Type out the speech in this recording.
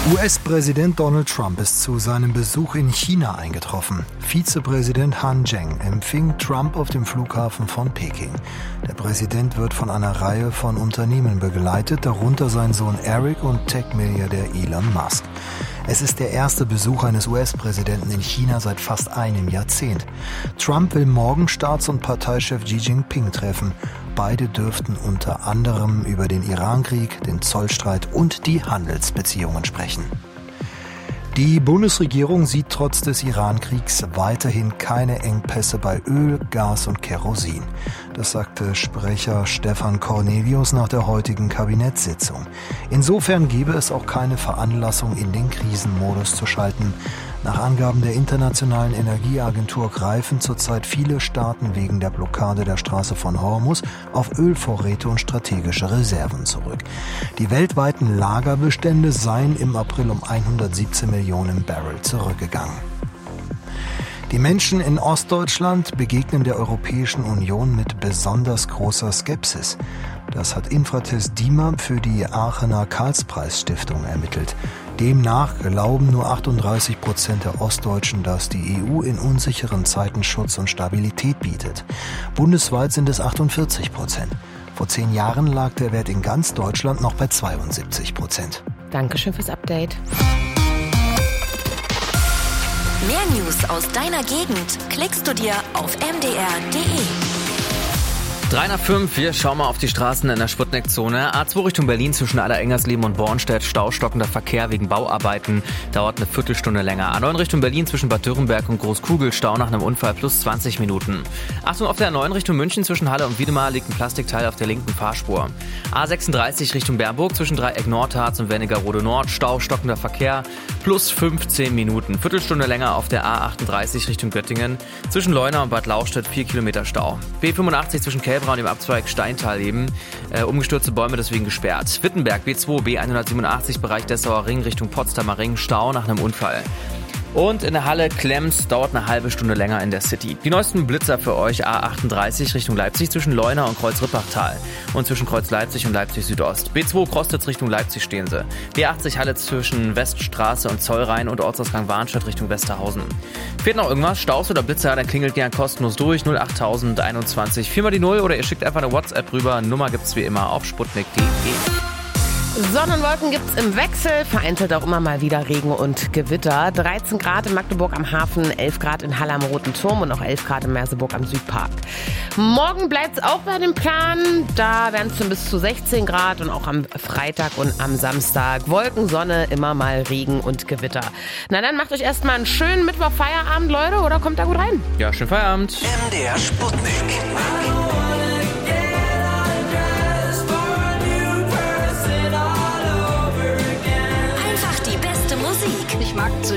US-Präsident Donald Trump ist zu seinem Besuch in China eingetroffen. Vizepräsident Han Zheng empfing Trump auf dem Flughafen von Peking. Der Präsident wird von einer Reihe von Unternehmen begleitet, darunter sein Sohn Eric und Tech-Milliardär Elon Musk. Es ist der erste Besuch eines US-Präsidenten in China seit fast einem Jahrzehnt. Trump will morgen Staats- und Parteichef Xi Jinping treffen. Beide dürften unter anderem über den Irankrieg, den Zollstreit und die Handelsbeziehungen sprechen. Die Bundesregierung sieht trotz des Irankriegs weiterhin keine Engpässe bei Öl, Gas und Kerosin. Das sagte Sprecher Stefan Cornelius nach der heutigen Kabinettssitzung. Insofern gebe es auch keine Veranlassung, in den Krisenmodus zu schalten. Nach Angaben der Internationalen Energieagentur greifen zurzeit viele Staaten wegen der Blockade der Straße von Hormuz auf Ölvorräte und strategische Reserven zurück. Die weltweiten Lagerbestände seien im April um 117 Millionen Barrel zurückgegangen. Die Menschen in Ostdeutschland begegnen der Europäischen Union mit besonders großer Skepsis. Das hat Infratest DIMAP für die Aachener Karlspreis-Stiftung ermittelt. Demnach glauben nur 38% der Ostdeutschen, dass die EU in unsicheren Zeiten Schutz und Stabilität bietet. Bundesweit sind es 48%. Vor 10 Jahren lag der Wert in ganz Deutschland noch bei 72%. Dankeschön fürs Update. Mehr News aus deiner Gegend klickst du dir auf mdr.de. 305, wir schauen mal auf die Straßen in der Sputnik-Zone. A2 Richtung Berlin zwischen Aller-Engersleben und Bornstedt, staustockender Verkehr wegen Bauarbeiten, dauert eine Viertelstunde länger. A9 Richtung Berlin zwischen Bad Dürrenberg und Großkugel, Stau nach einem Unfall plus 20 Minuten. Achtung, auf der A9 Richtung München zwischen Halle und Wiedemar liegt ein Plastikteil auf der linken Fahrspur. A36 Richtung Bernburg zwischen Dreieck Nordharz und Wernigerode Nord, staustockender Verkehr plus 15 Minuten. Viertelstunde länger auf der A38 Richtung Göttingen zwischen Leuna und Bad Lauchstädt 4 Kilometer Stau. B85 zwischen Kälber und dem Abzweig Steintal eben. Umgestürzte Bäume deswegen gesperrt. Wittenberg B2 B187 Bereich Dessauer Ring Richtung Potsdamer Ring, Stau nach einem Unfall. Und in der Halle Klemms dauert eine halbe Stunde länger in der City. Die neuesten Blitzer für euch: A38 Richtung Leipzig zwischen Leuna und Kreuz-Rippachtal und zwischen Kreuz Leipzig und Leipzig Südost. B2 Krostitz Richtung Leipzig stehen sie. B80 Halle zwischen Weststraße und Zollrhein und Ortsausgang Warnstedt Richtung Westerhausen. Fehlt noch irgendwas? Staus oder Blitzer? Dann klingelt gern kostenlos durch 08021 4 mal die 0 oder ihr schickt einfach eine WhatsApp rüber. Nummer gibt's wie immer auf sputnik.de. Sonne und Wolken gibt's im Wechsel, vereinzelt auch immer mal wieder Regen und Gewitter. 13 Grad in Magdeburg am Hafen, 11 Grad in Halle am Roten Turm und auch 11 Grad in Merseburg am Südpark. Morgen bleibt's auch bei dem Plan, da werden es dann bis zu 16 Grad und auch am Freitag und am Samstag Wolken, Sonne, immer mal Regen und Gewitter. Na dann macht euch erstmal einen schönen Mittwoch-Feierabend, Leute, oder kommt da gut rein? Ja, schönen Feierabend. MDR Sputnik. Ich mag so